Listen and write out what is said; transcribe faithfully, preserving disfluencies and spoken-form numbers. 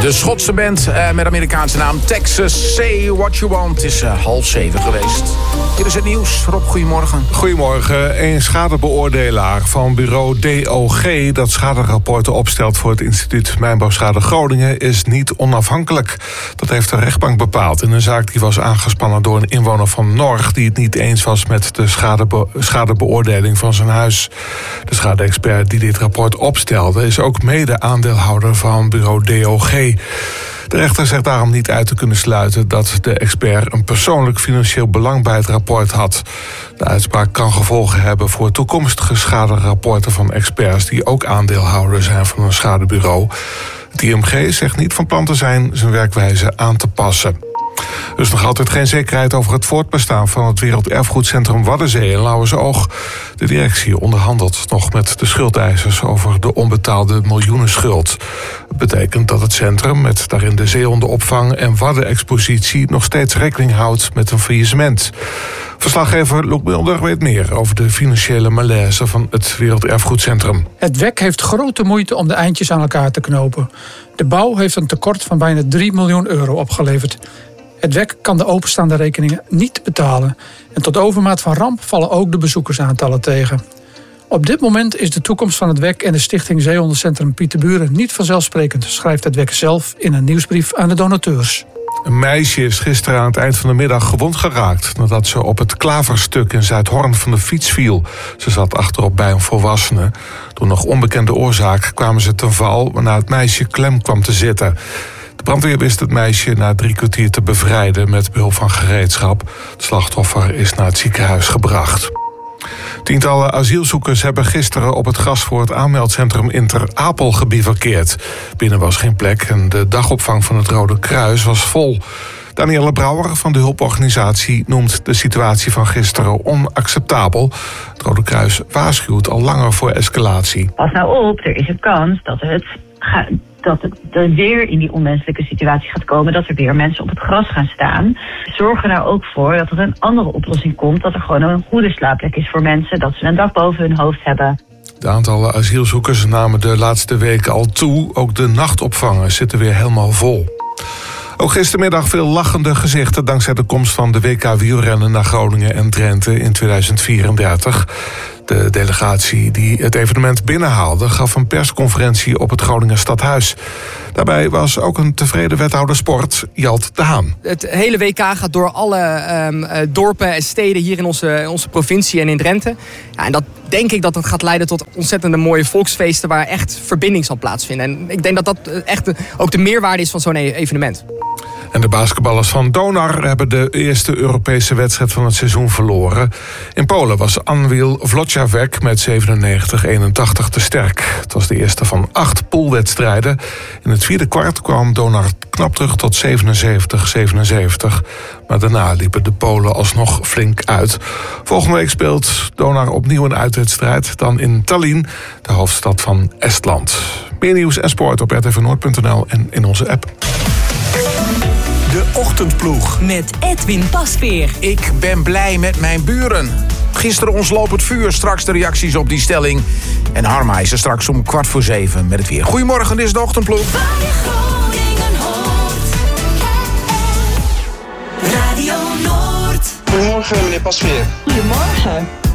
De Schotse band uh, met Amerikaanse naam Texas. Say What You Want. Het is uh, half zeven geweest. Hier is het nieuws. Rob, goedemorgen. Goedemorgen. Een schadebeoordelaar van bureau D O G... dat schaderapporten opstelt voor het instituut Mijnbouwschade Groningen... is niet onafhankelijk. Dat heeft de rechtbank bepaald in een zaak die was aangespannen door een inwoner van Norg... die het niet eens was met de schadebe- schadebeoordeling van zijn huis. De schade-expert die dit rapport opstelde... is ook mede-aandeelhouder van bureau D O G. De rechter zegt daarom niet uit te kunnen sluiten dat de expert een persoonlijk financieel belang bij het rapport had. De uitspraak kan gevolgen hebben voor toekomstige schaderapporten van experts die ook aandeelhouder zijn van een schadebureau. Het I M G zegt niet van plan te zijn zijn werkwijze aan te passen. Er is nog altijd geen zekerheid over het voortbestaan van het Werelderfgoedcentrum Waddenzee in Lauwersoog. De directie onderhandelt nog met de schuldeisers over de onbetaalde miljoenenschuld. Het betekent dat het centrum met daarin de zeehondenopvang en waddenexpositie nog steeds rekening houdt met een faillissement. Verslaggever Loek Mulder weet meer over de financiële malaise van het Werelderfgoedcentrum. Het W E C heeft grote moeite om de eindjes aan elkaar te knopen. De bouw heeft een tekort van bijna drie miljoen euro opgeleverd. Het W E C kan de openstaande rekeningen niet betalen. En tot overmaat van ramp vallen ook de bezoekersaantallen tegen. Op dit moment is de toekomst van het W E C en de stichting Zeehondencentrum Pieterburen niet vanzelfsprekend, schrijft het W E C zelf in een nieuwsbrief aan de donateurs. Een meisje is gisteren aan het eind van de middag gewond geraakt nadat ze op het Klaverstuk in Zuidhorn van de fiets viel. Ze zat achterop bij een volwassene. Door nog onbekende oorzaak kwamen ze ten val, waarna het meisje klem kwam te zitten. De brandweer wist het meisje na drie kwartier te bevrijden met behulp van gereedschap. Het slachtoffer is naar het ziekenhuis gebracht. Tientallen asielzoekers hebben gisteren op het gras voor het aanmeldcentrum in Ter Apel gebivakkeerd. Binnen was geen plek en de dagopvang van het Rode Kruis was vol. Danielle Brouwer van de hulporganisatie noemt de situatie van gisteren onacceptabel. Het Rode Kruis waarschuwt al langer voor escalatie. Pas nou op, er is een kans dat het... Ga- dat het er weer in die onmenselijke situatie gaat komen, dat er weer mensen op het gras gaan staan. Zorg er nou ook voor dat er een andere oplossing komt, dat er gewoon een goede slaapplek is voor mensen, dat ze een dak boven hun hoofd hebben. De aantallen asielzoekers namen de laatste weken al toe. Ook de nachtopvangen zitten weer helemaal vol. Ook gistermiddag veel lachende gezichten dankzij de komst van de W K wielrennen naar Groningen en Drenthe in tweeduizend vierendertig. De delegatie die het evenement binnenhaalde gaf een persconferentie op het Groninger Stadhuis. Daarbij was ook een tevreden wethouder sport, Jalt de Haan. Het hele W K gaat door alle um, dorpen en steden hier in onze, in onze provincie en in Drenthe. Ja, en dat denk ik dat dat gaat leiden tot ontzettende mooie volksfeesten waar echt verbinding zal plaatsvinden. En ik denk dat dat echt de, ook de meerwaarde is van zo'n evenement. En de basketballers van Donar hebben de eerste Europese wedstrijd van het seizoen verloren. In Polen was Anwil Włocławek met zevenennegentig eenentachtig te sterk. Het was de eerste van acht poolwedstrijden. In het vierde kwart kwam Donar knap terug tot zevenenzeventig zevenenzeventig. Maar daarna liepen de Polen alsnog flink uit. Volgende week speelt Donar opnieuw een uitwedstrijd. Dan in Tallinn, de hoofdstad van Estland. Meer nieuws en sport op r t v noord punt n l en in onze app. De Ochtendploeg. Met Edwin Pasveer. Ik ben blij met mijn buren. Gisteren ons lopend vuur, straks de reacties op die stelling. En Harma is er straks om kwart voor zeven met het weer. Goedemorgen, dit is de Ochtendploeg. Radio Noord. Goedemorgen, meneer Pasveer. Goedemorgen.